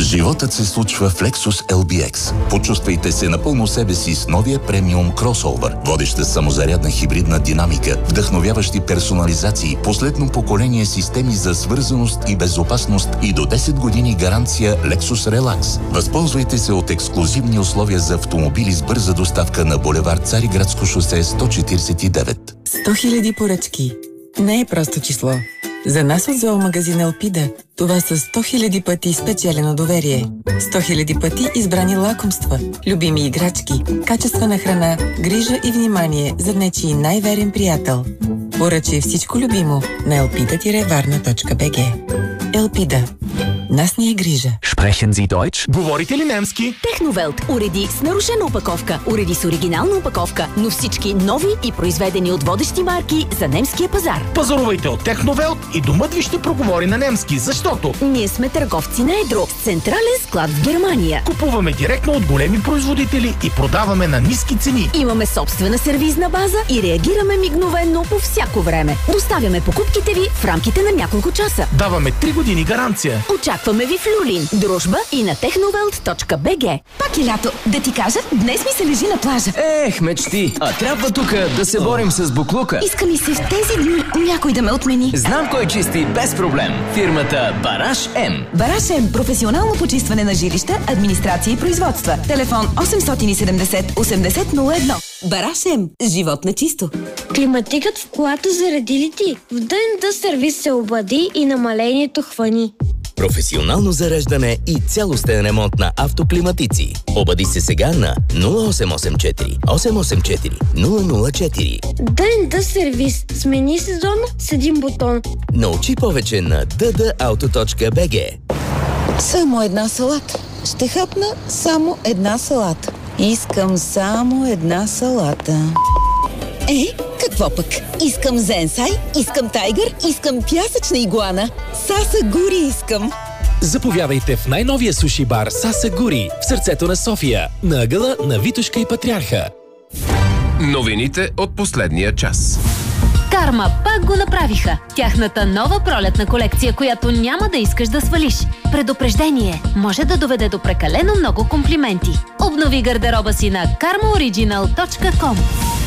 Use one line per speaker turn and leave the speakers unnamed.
Животът се случва в Lexus LBX. Почувствайте се напълно себе си с новия премиум кросовър. Водеща самозарядна хибридна динамика, вдъхновяващи персонализации, последно поколение системи за свързаност и безопасност и до 10 години гаранция Lexus Relax. Възползвайте се от ексклузивни условия за автомобили с бърза доставка на булевард Цариградско шосе 149.
100 000 поръчки. Не е просто число. За нас от зоомагазин Елпида това са 100 000 пъти спечелено доверие. 100 000 пъти избрани лакомства, любими играчки, качествена храна, грижа и внимание за нечий най-верен приятел. Поръчай всичко любимо на elpida-varna.bg. Елпида. Нас ни е грижа.
Sprechen Sie Deutsch?
Говорите ли немски?
Техновелт. Уреди с нарушена опаковка, уреди с оригинална опаковка, но всички нови и произведени от водещи марки за немския пазар.
Пазарувайте от Техновелт и домът ви ще проговори на немски, защото
ние сме търговци на едро с централен склад в Германия.
Купуваме директно от големи производители и продаваме на ниски цени.
Имаме собствена сервизна база и реагираме мигновенно по всяко време. Доставяме покупките ви в рамките на няколко часа.
Даваме 3 години гаранция.
Очакваме ви в Люлин, Дружба и на technovelt.bg.
Пак е лято. Да ти кажа, днес ми се лежи на плажа.
Ех, мечти! А трябва тук да се борим с буклука.
Иска ми се в тези дни някой да ме отмени.
Знам кой чисти без проблем. Фирмата Бараш М.
Бараш М. Професионално почистване на жилища, администрация и производства. Телефон 870 8001. Бараш М. Живот на чисто.
Климатикът в колата заради ли ти? В ДНД сервис се обади и намалението хвани.
Професионално зареждане и цялостен ремонт на автоклиматици. Обади се сега на 0884 884 004.
ДНД сервис. Смени сезон с един бутон.
Научи повече на ddauto.bg.
Само една салата. Ще хапна само една салата. Искам само една салата. Какво пък? Искам зенсай, искам тайгър, искам пясъчна игуана. Саса Гури искам.
Заповядайте в най-новия суши бар Саса Гури в сърцето на София, на ъгъла на Витошка и Патриарха.
Новините от последния час.
Карма пак го направиха. Тяхната нова пролетна колекция, която няма да искаш да свалиш. Предупреждение може да доведе до прекалено много комплименти. Обнови гардероба си на karmaoriginal.com.